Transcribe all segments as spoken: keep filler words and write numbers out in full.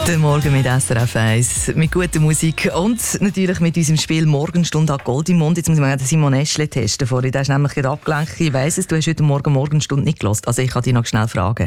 Der Morgen mit S R F eins, mit guter Musik und natürlich mit unserem Spiel «Morgenstunde hat Gold im Mund». Jetzt muss ich mal den Simon Eschle testen vorhin. Der ist nämlich gerade abgelenkt. Ich weiss es, du hast heute Morgen «Morgenstunde» nicht gehört. Also ich kann dich noch schnell fragen.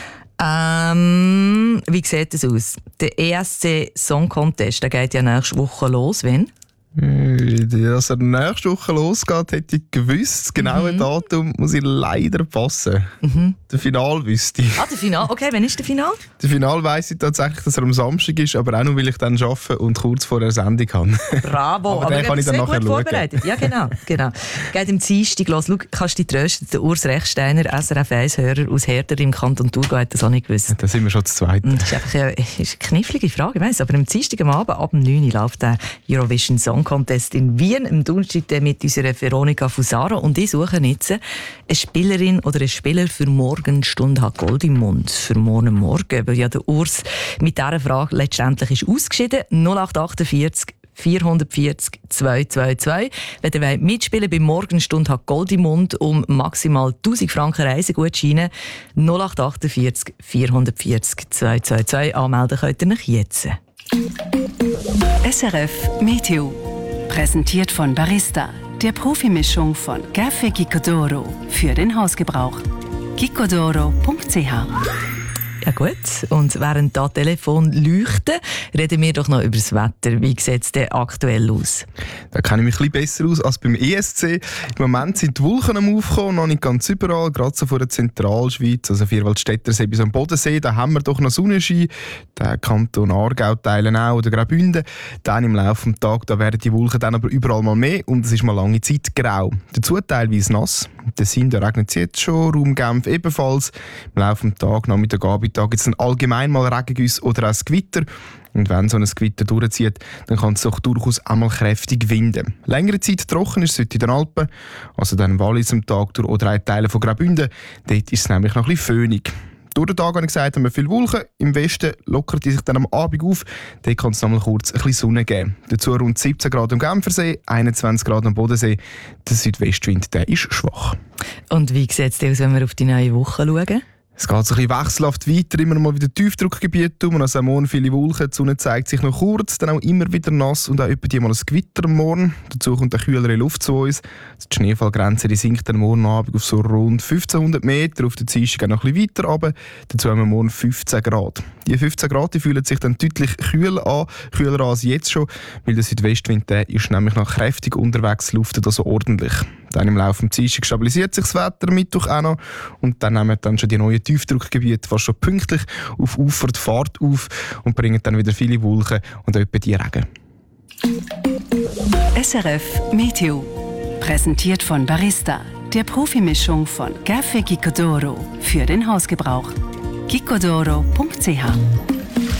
Ähm, wie sieht es aus? Der E S C Song Contest, der geht ja nächste Woche los. Wann? Dass er nächste Woche losgeht, hätte ich gewusst. Das genaue mhm. Datum muss ich leider passen. Mhm. Der Final wüsste ich. Ah, der Final? Okay, wann ist der Final? Der Final weiss ich tatsächlich, dass er am Samstag ist, aber auch nur, weil ich dann arbeite und kurz vor der Sendung habe. Bravo, aber, aber den kann ich dann nachher gut vorbereitet. Ja, genau. genau. Geht im Dienstag los. Schau, kannst du dich trösten, der Urs Rechsteiner, S R F eins-Hörer aus Herder im Kanton Thurgau, hat das auch nicht gewusst. Da sind wir schon zu zweit. Das ist einfach eine, ist eine knifflige Frage, ich weiss, aber am Dienstag am Abend ab neun Uhr läuft der Eurovision Song Contest in Wien, am Donnerstag mit unserer Veronika Fusaro. Und ich suche jetzt eine Spielerin oder einen Spieler für Morgenstunde hat Gold im Mund. Für morgen Morgen, weil ja der Urs mit dieser Frage letztendlich ist ausgeschieden. null acht achtundvierzig vierhundertvierzig zweihundertzweiundzwanzig. Wenn ihr wollt mitspielen bei Morgenstunde hat Gold im Mund um maximal tausend Franken Reisegutscheine, null acht achtundvierzig vierhundertvierzig zweihundertzweiundzwanzig. Anmelden könnt ihr euch jetzt. S R F Meteo. Präsentiert von Barista, der Profimischung von Café Gicodoro für den Hausgebrauch. gicodoro punkt c h. Ja gut, und während da Telefon leuchten, reden wir doch noch über das Wetter. Wie sieht es denn aktuell aus? Da kenne ich mich ein bisschen besser aus als beim E S C. Im Moment sind die Wolken am Aufkommen, noch nicht ganz überall, gerade so vor der Zentralschweiz, also Vierwaldstättersee bis am Bodensee, da haben wir doch noch Sonnenschein. Der Kanton Aargau teilen auch, oder Graubünden. Dann im Laufe des Tages da werden die Wolken dann aber überall mal mehr und es ist mal lange Zeit grau. Dazu teilweise nass. Der Sinn, da regnet es jetzt schon, Raum Genf ebenfalls. Im Laufe des Tages, Nachmittag, Abend, gibt es dann allgemein mal Regengüsse oder auch ein Gewitter. Und wenn so ein Gewitter durchzieht, dann kann es doch durchaus einmal kräftig winden. Längere Zeit trocken ist es heute in den Alpen, also dann im Wallis am Tag durch oder auch Teile von Graubünden. Dort ist es nämlich noch ein bisschen föhnig. Durch den Tag, habe ich gesagt, haben wir viele Wolken. Im Westen lockert die sich dann am Abend auf. Dort kann es noch mal kurz ein bisschen Sonne geben. Dazu rund siebzehn Grad am Genfersee, einundzwanzig Grad am Bodensee. Der Südwestwind der ist schwach. Und wie sieht es aus, wenn wir auf die neue Woche schauen? Es geht so ein bisschen wechselhaft weiter, immer mal wieder Tiefdruckgebiet um. Also am Morgen viele Wolken, die Sonne zeigt sich noch kurz, dann auch immer wieder nass und auch etwa die mal ein Gewitter am Morgen. Dazu kommt eine kühlere Luft zu uns. Die Schneefallgrenze die sinkt dann morgen Abend auf so rund fünfzehnhundert Meter, auf der Dienstag noch ein bisschen weiter runter. Dazu haben wir morgen fünfzehn Grad. Die fünfzehn Grad die fühlen sich dann deutlich kühler an, kühler an als jetzt schon, weil der Südwestwind der ist nämlich noch kräftig unterwegs, luftet also ordentlich. Dann im Laufe des Dienstag stabilisiert sich das Wetter, Mittwoch auch noch. Und dann nehmen dann schon die neuen Tiefdruckgebiete fast schon pünktlich auf Ufer die Fahrt auf und bringen dann wieder viele Wolken und auch etwa die Regen. S R F Meteo. Präsentiert von Barista, der Profimischung von Café Gicodoro für den Hausgebrauch. gicodoro punkt c h.